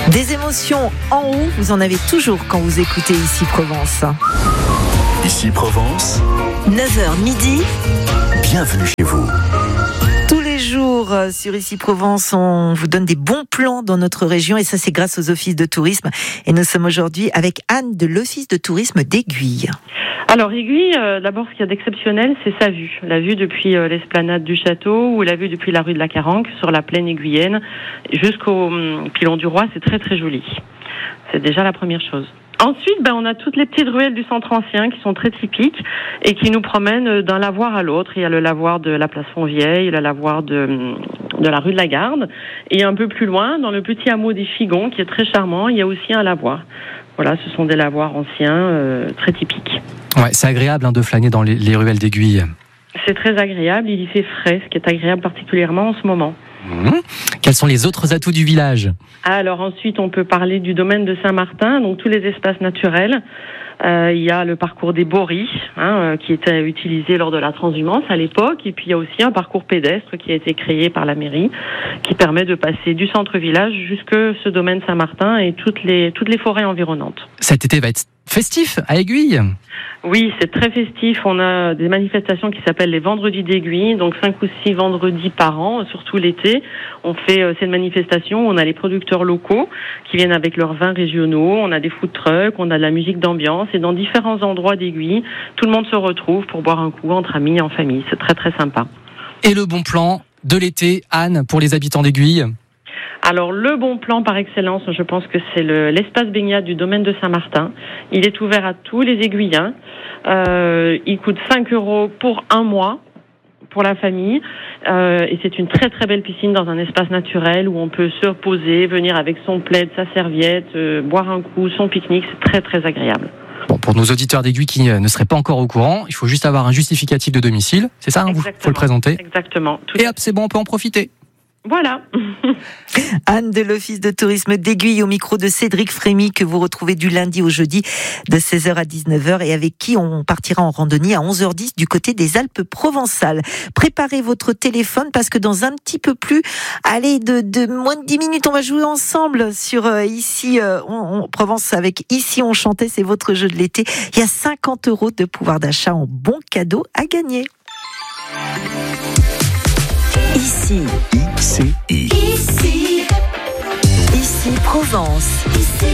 Des émotions en haut, vous en avez toujours quand vous écoutez Ici Provence. Ici Provence, 9h midi. bienvenue chez vous. Tous les jours sur Ici Provence, on vous donne des bons plans dans notre région et ça c'est grâce aux offices de tourisme. Et nous sommes aujourd'hui avec Anne de l'office de tourisme d'Aiguille. Alors Aiguille, d'abord ce qu'il y a d'exceptionnel, c'est sa vue. La vue depuis l'esplanade du château ou la vue depuis la rue de la Caranque sur la plaine aiguillenne jusqu'au Pilon du Roi, c'est très très joli. C'est déjà la première chose. Ensuite, on a toutes les petites ruelles du centre ancien qui sont très typiques et qui nous promènent d'un lavoir à l'autre. Il y a le lavoir de la place Fontvieille, le lavoir de la rue de la Garde. Et un peu plus loin, dans le petit hameau des Figons, qui est très charmant, il y a aussi un lavoir. Voilà, ce sont des lavoirs anciens très typiques. Ouais, c'est agréable de flâner dans les ruelles d'Aiguille. C'est très agréable, il y fait frais, ce qui est agréable particulièrement en ce moment. Quels sont les autres atouts du village ? Alors ensuite, on peut parler du domaine de Saint-Martin, donc tous les espaces naturels. Il y a le parcours des Boris, qui était utilisé lors de la transhumance à l'époque. Et puis il y a aussi un parcours pédestre qui a été créé par la mairie, qui permet de passer du centre-village jusque ce domaine Saint-Martin et toutes les forêts environnantes. Cet été va être festif à Aiguille. Oui, c'est très festif. On a des manifestations qui s'appellent les vendredis d'Aiguille, donc 5 ou 6 vendredis par an, surtout l'été. On fait ces manifestations, on a les producteurs locaux qui viennent avec leurs vins régionaux, on a des food trucks, on a de la musique d'ambiance et dans différents endroits d'Aiguille, tout le monde se retrouve pour boire un coup entre amis, en famille. C'est très très sympa. Et le bon plan de l'été, Anne, pour les habitants d'Aiguille ? Alors, le bon plan par excellence, je pense que c'est l'espace baignade du domaine de Saint-Martin. Il est ouvert à tous les Aiguillens. Il coûte 5 € pour un mois pour la famille. Et c'est une très très belle piscine dans un espace naturel où on peut se reposer, venir avec son plaid, sa serviette, boire un coup, son pique-nique. C'est très très agréable. Bon, pour nos auditeurs d'Aiguille qui ne seraient pas encore au courant, il faut juste avoir un justificatif de domicile. C'est ça, il faut le présenter. Exactement. Et hop, c'est bon, on peut en profiter. Voilà. Anne de l'office de tourisme d'Aiguille au micro de Cédric Frémy que vous retrouvez du lundi au jeudi de 16h à 19h et avec qui on partira en randonnée à 11h10 du côté des Alpes provençales. Préparez votre téléphone parce que dans un petit peu plus, de moins de 10 minutes, on va jouer ensemble sur Ici on Provence avec Ici on chantait, c'est votre jeu de l'été. Il y a 50 € de pouvoir d'achat en bons cadeaux à gagner. Ici. ICI. Ici Provence.